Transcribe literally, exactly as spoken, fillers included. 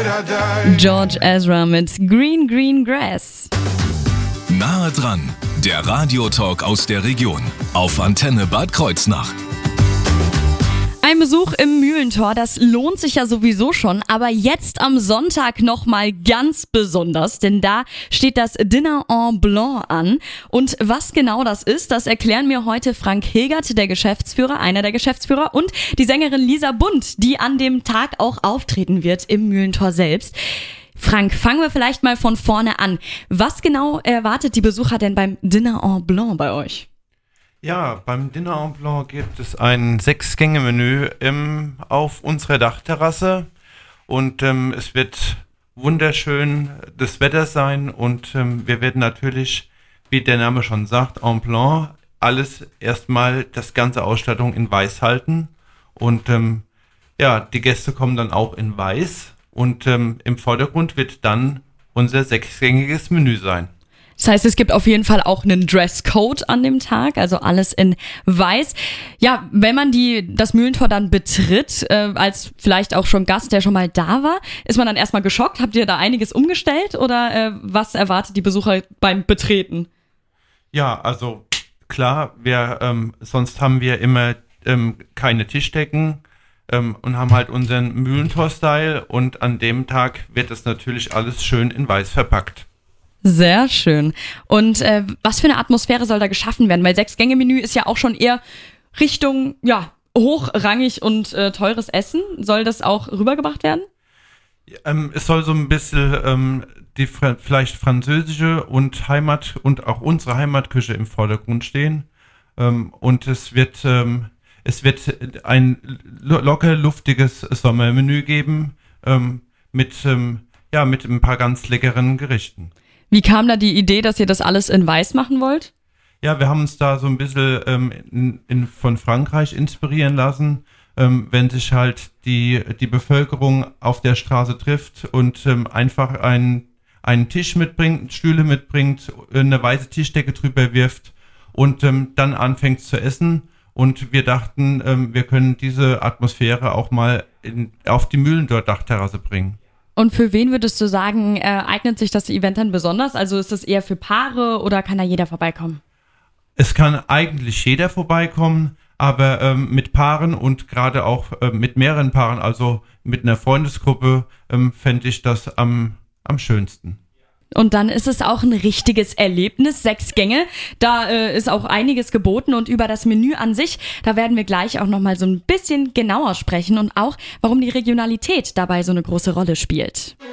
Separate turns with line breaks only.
George Ezra mit Green Green Grass.
Nahe dran, der Radiotalk aus der Region auf Antenne Bad Kreuznach.
Ein Besuch im Mühlentor, das lohnt sich ja sowieso schon, aber jetzt am Sonntag nochmal ganz besonders, denn da steht das Dinner en Blanc an. Und was genau das ist, das erklären mir heute Frank Hilgert, der Geschäftsführer, einer der Geschäftsführer, und die Sängerin Lisa Bund, die an dem Tag auch auftreten wird im Mühlentor selbst. Frank, fangen wir vielleicht mal von vorne an. Was genau erwartet die Besucher denn beim Dinner en Blanc bei euch?
Ja, beim Dinner en Blanc gibt es ein Sechs-Gänge-Menü im, auf unserer Dachterrasse und ähm, es wird wunderschön das Wetter sein und ähm, wir werden natürlich, wie der Name schon sagt, en Blanc, alles erstmal, das ganze Ausstattung in Weiß halten und ähm, ja, die Gäste kommen dann auch in Weiß und ähm, im Vordergrund wird dann unser sechsgängiges Menü sein.
Das heißt, es gibt auf jeden Fall auch einen Dresscode an dem Tag, also alles in Weiß. Ja, wenn man die, das Mühlentor dann betritt, äh, als vielleicht auch schon Gast, der schon mal da war, ist man dann erstmal geschockt? Habt ihr da einiges umgestellt oder äh, was erwartet die Besucher beim Betreten?
Ja, also klar, wir ähm, sonst haben wir immer ähm, keine Tischdecken ähm, und haben halt unseren Mühlentor-Style und an dem Tag wird es natürlich alles schön in Weiß verpackt.
Sehr schön. Und äh, was für eine Atmosphäre soll da geschaffen werden? Weil Sechs-Gänge-Menü ist ja auch schon eher Richtung, ja, hochrangig und äh, teures Essen. Soll das auch rübergebracht werden?
Ähm, es soll so ein bisschen ähm, die fra- vielleicht französische und Heimat und auch unsere Heimatküche im Vordergrund stehen. Ähm, und es wird, ähm, es wird ein lo- locker luftiges Sommermenü geben ähm, mit, ähm, ja, mit ein paar ganz leckeren Gerichten.
Wie kam da die Idee, dass ihr das alles in Weiß machen wollt?
Ja, wir haben uns da so ein bisschen ähm, in, in, von Frankreich inspirieren lassen, ähm, wenn sich halt die, die Bevölkerung auf der Straße trifft und ähm, einfach einen, einen Tisch mitbringt, Stühle mitbringt, eine weiße Tischdecke drüber wirft und ähm, dann anfängt zu essen. Und wir dachten, ähm, wir können diese Atmosphäre auch mal in, auf die Mühlendorf-Dachterrasse bringen.
Und für wen würdest du sagen, äh, eignet sich das Event dann besonders? Also ist es eher für Paare oder kann da jeder vorbeikommen?
Es kann eigentlich jeder vorbeikommen, aber ähm, mit Paaren und gerade auch äh, mit mehreren Paaren, also mit einer Freundesgruppe, ähm, fände ich das am, am schönsten.
Und dann ist es auch ein richtiges Erlebnis, sechs Gänge. Da äh, ist auch einiges geboten und über das Menü an sich, da werden wir gleich auch nochmal so ein bisschen genauer sprechen und auch, warum die Regionalität dabei so eine große Rolle spielt.